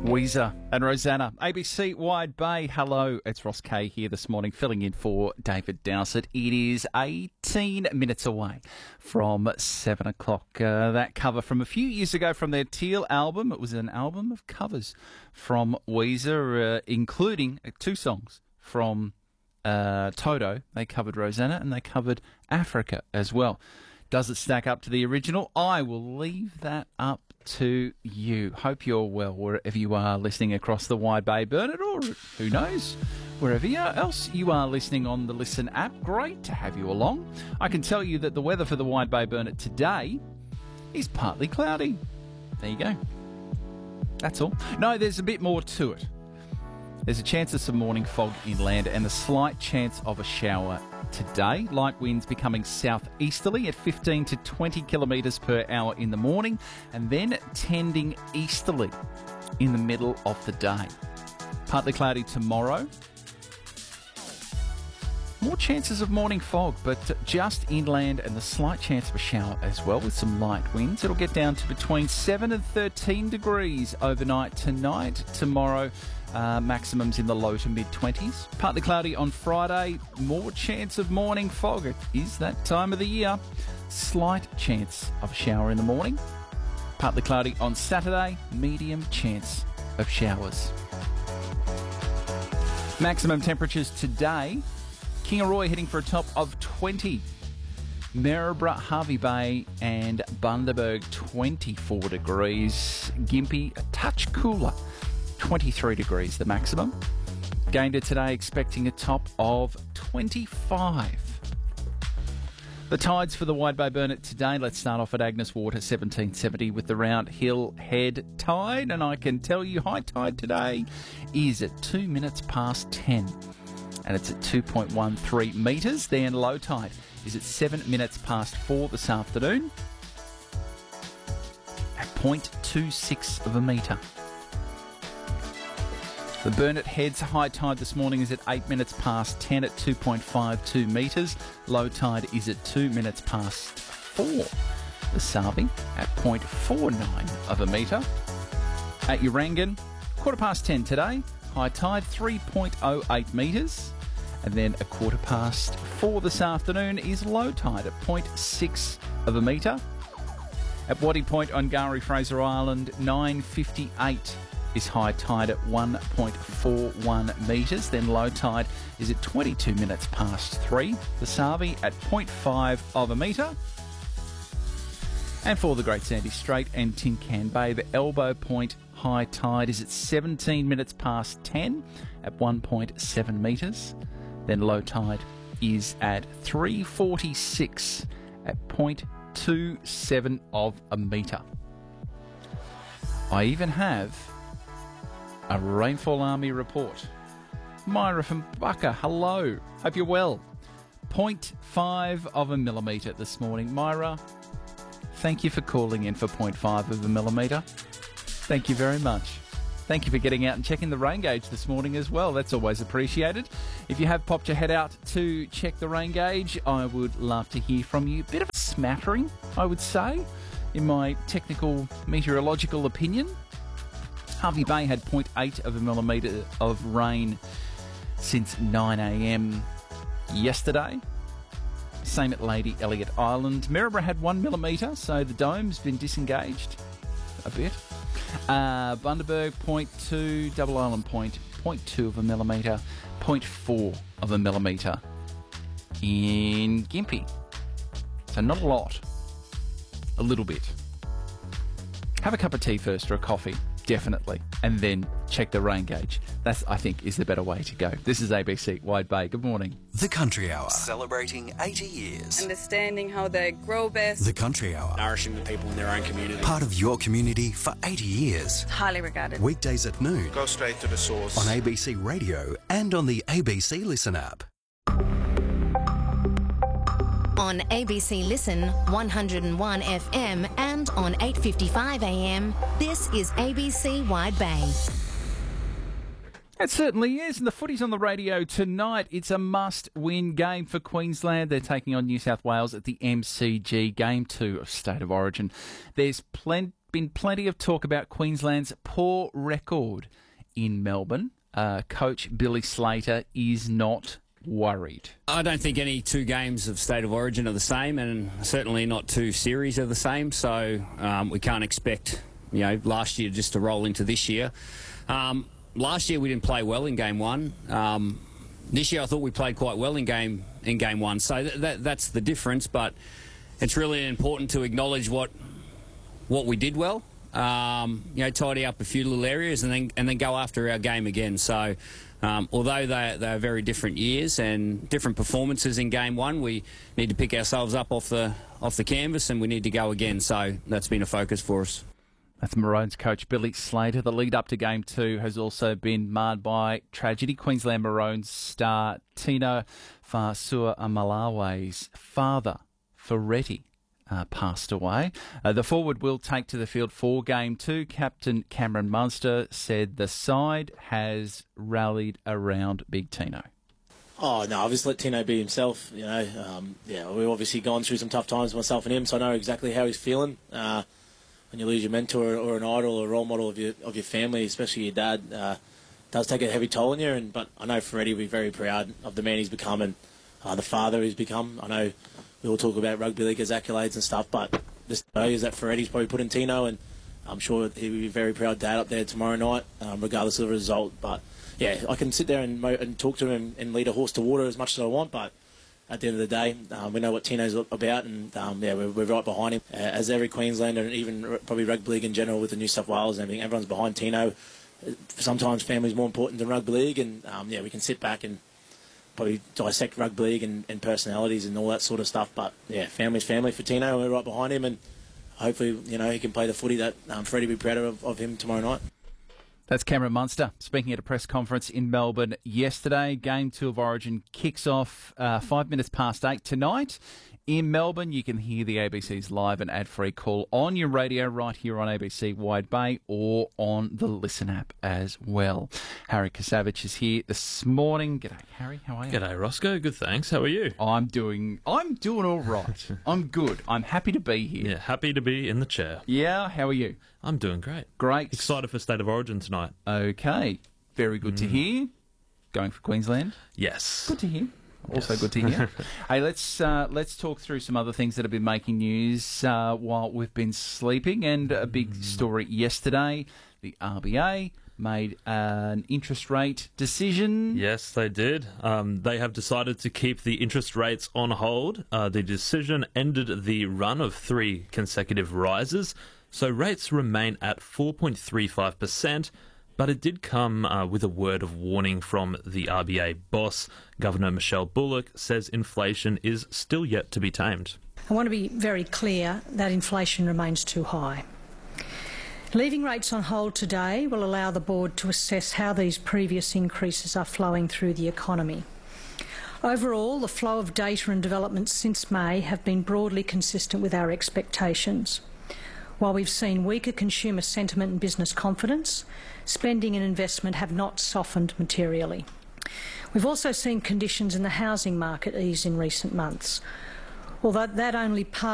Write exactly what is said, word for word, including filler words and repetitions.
Weezer and Rosanna. A B C Wide Bay, hello, it's Ross Kay here this morning, filling in for David Dowsett. It is eighteen minutes away from seven o'clock. Uh, that cover from a few years ago from their Teal album. It was an album of covers from Weezer, uh, including two songs from uh, Toto. They covered Rosanna and they covered Africa as well. Does it stack up to the original? I will leave that up to you. Hope you're well wherever you are listening across the Wide Bay, Bernard, or who knows, wherever else you are listening on the Listen app. Great to have you along. I can tell you that the weather for the Wide Bay, Bernard, today is partly cloudy. There you go. That's all. No, there's a bit more to it. There's a chance of some morning fog inland and a slight chance of a shower today. Light winds becoming southeasterly at fifteen to twenty kilometres per hour in the morning and then tending easterly in the middle of the day. Partly cloudy tomorrow. More chances of morning fog, but just inland and a slight chance of a shower as well with some light winds. It'll get down to between seven and thirteen degrees overnight tonight. Tomorrow, Uh, maximums in the low to mid-twenties. Partly cloudy on Friday. More chance of morning fog. It is that time of the year. Slight chance of a shower in the morning. Partly cloudy on Saturday. Medium chance of showers. Maximum temperatures today. Kingaroy heading for a top of twenty. Maryborough, Hervey Bay and Bundaberg twenty-four degrees. Gympie a touch cooler. twenty-three degrees the maximum. Gayndah today expecting a top of twenty-five. The tides for the Wide Bay Burnett today. Let's start off at Agnes Water, seventeen seventy with the Round Hill Head tide. And I can tell you high tide today is at two minutes past ten. And it's at two point one three metres. Then low tide is at seven minutes past four this afternoon at zero point two six of a metre. The Burnett Heads high tide this morning is at eight minutes past ten at two point five two metres. Low tide is at two minutes past four. The Sarvey at zero point four nine of a metre. At Urangan, quarter past ten today. High tide three point oh eight metres. And then a quarter past four this afternoon is low tide at zero point six of a metre. At Waddy Point on Gari Fraser Island, nine fifty-eight is high tide at one point four one metres. Then low tide is at twenty-two minutes past three. The Sarvey at zero point five of a metre. And for the Great Sandy Strait and Tin Can Bay, the Elbow Point high tide is at seventeen minutes past ten at one point seven metres. Then low tide is at three forty-six at zero point two seven of a metre. I even have a Rainfall Army report. Myra from Bucka, hello. Hope you're well. zero point five of a millimetre this morning. Myra, thank you for calling in for zero point five of a millimetre. Thank you very much. Thank you for getting out and checking the rain gauge this morning as well. That's always appreciated. If you have popped your head out to check the rain gauge, I would love to hear from you. Bit of a smattering, I would say, in my technical meteorological opinion. Hervey Bay had zero point eight of a millimetre of rain since nine a.m. yesterday. Same at Lady Elliot Island. Maryborough had one millimetre, so the dome's been disengaged a bit. Uh, Bundaberg zero point two, Double Island Point zero point two of a millimetre, zero point four of a millimetre in Gympie. So not a lot, a little bit. Have a cup of tea first or a coffee. Definitely. And then check the rain gauge. That's, I think, is the better way to go. This is A B C Wide Bay. Good morning. The Country Hour. Celebrating eighty years. Understanding how they grow best. The Country Hour. Nourishing the people in their own community. Part of your community for eighty years. Highly regarded. Weekdays at noon. Go straight to the source. On A B C Radio and on the A B C Listen app. On A B C Listen, one oh one F M and on eight fifty-five A M, this is A B C Wide Bay. It certainly is, and the footy's on the radio tonight. It's a must-win game for Queensland. They're taking on New South Wales at the M C G, Game two of State of Origin. There's plenty been plenty of talk about Queensland's poor record in Melbourne. Uh, Coach Billy Slater is not worried. I don't think any two games of State of Origin are the same, and certainly not two series are the same, so um, we can't expect, you know, last year just to roll into this year. Um, last year we didn't play well in game one. Um, this year I thought we played quite well in game in game one, so th that, that's the difference, but it's really important to acknowledge what what we did well. Um, you know, tidy up a few little areas and then and then go after our game again. So, um, although they they are very different years and different performances in game one, we need to pick ourselves up off the off the canvas and we need to go again. So that's been a focus for us. That's Maroons coach Billy Slater. The lead up to game two has also been marred by tragedy. Queensland Maroons star Tino Fa'asuamaleau's father, Ferretti, Uh, passed away. Uh, the forward will take to the field for game two. Captain Cameron Munster said the side has rallied around Big Tino. Oh, no, I've just let Tino be himself. You know, um, yeah, we've obviously gone through some tough times, myself and him, so I know exactly how he's feeling. Uh, when you lose your mentor or an idol or a role model of your of your family, especially your dad, uh, it does take a heavy toll on you. And but I know Freddie will be very proud of the man he's become and uh, the father he's become. I know we all talk about rugby league as accolades and stuff, but just know is that Ferretti's probably put in Tino, and I'm sure he'll be a very proud dad up there tomorrow night, um, regardless of the result. But yeah, I can sit there and, mo and talk to him and, and lead a horse to water as much as I want, but at the end of the day, um, we know what Tino's about, and um, yeah, we're, we're right behind him. Uh, as every Queenslander, and even probably rugby league in general with the New South Wales and everything, everyone's behind Tino. Sometimes family's more important than rugby league, and um, yeah, we can sit back and probably dissect rugby league and, and personalities and all that sort of stuff. But yeah, family's family for Tino. We're right behind him, and hopefully, you know, he can play the footy that um, Freddie will be proud of, of him tomorrow night. That's Cameron Munster speaking at a press conference in Melbourne yesterday. Game two of Origin kicks off uh, five minutes past eight tonight. In Melbourne, you can hear the A B C's live and ad-free call on your radio right here on A B C Wide Bay or on the Listen app as well. Harry Kasavich is here this morning. G'day, Harry. How are you? G'day, Roscoe. Good, thanks. How are you? I'm doing. I'm doing all right. I'm good. I'm happy to be here. Yeah, happy to be in the chair. Yeah. How are you? I'm doing great. Great. Excited for State of Origin tonight. Okay. Very good mm. to hear. Going for Queensland. Yes. Good to hear. Also yes. good to hear. Hey, let's uh, let's talk through some other things that have been making news uh, while we've been sleeping. And a big story yesterday, the R B A made an interest rate decision. Yes, they did. Um, they have decided to keep the interest rates on hold. Uh, the decision ended the run of three consecutive rises, so rates remain at four point three five percent. But it did come uh, with a word of warning from the R B A boss. Governor Michelle Bullock says inflation is still yet to be tamed. I want to be very clear that inflation remains too high. Leaving rates on hold today will allow the board to assess how these previous increases are flowing through the economy. Overall, the flow of data and developments since May have been broadly consistent with our expectations. While we've seen weaker consumer sentiment and business confidence, spending and investment have not softened materially. We've also seen conditions in the housing market ease in recent months, although that only part